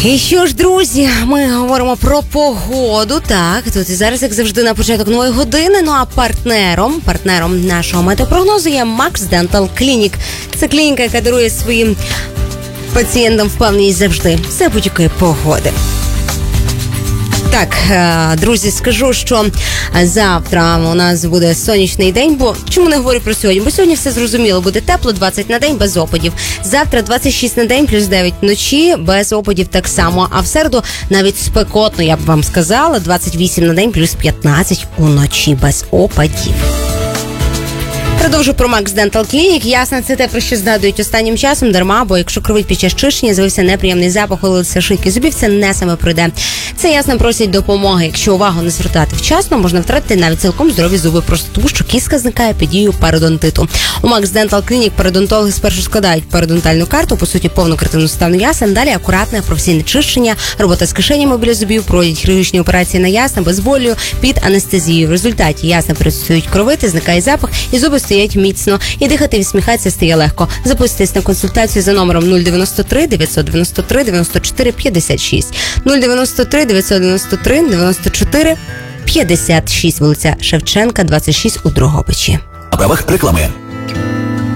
І що ж, друзі, ми говоримо про погоду. Так, тут і зараз, як завжди, на початок нової години. Ну а партнером нашого метеопрогнозу є Max Dental Clinic. Це клініка, яка дарує своїм пацієнтам впевненість завжди за будь-якої погоди. Так, друзі, скажу, що завтра у нас буде сонячний день, бо чому не говорю про сьогодні? Бо сьогодні все зрозуміло, буде тепло, 20 на день без опадів. Завтра 26 на день, плюс 9 вночі, без опадів так само. А в середу навіть спекотно, я б вам сказала, 28 на день, плюс 15 уночі без опадів. Продовжу про Max Dental Clinic. Ясно, це те, про що згадують останнім часом, дарма, бо якщо кровить під час чищення, з'явився неприємний запах у лиця, шийки зубів, це не саме пройде. Це ясно просять допомоги. Якщо увагу не звертати вчасно, можна втратити навіть цілком здорові зуби, просто тому, що кістка зникає під дією пародонтиту. У Max Dental Clinic пародонтологи спершу складають пародонтальну карту, по суті, повну картину стану ясен, далі акуратне професійне чищення, робота з кишенями біля зубів, проводять хірургічні операції на ясна, без болю, під анестезією. В результаті ясна перестають кровити, зникає запах і зуби стоять міцно. І дихати, відсміхатися стає легко. Записуйтесь на консультацію за номером 093 993 94 56. 093 993 94 56, вулиця Шевченка, 26 у Дрогобичі. На правах реклами.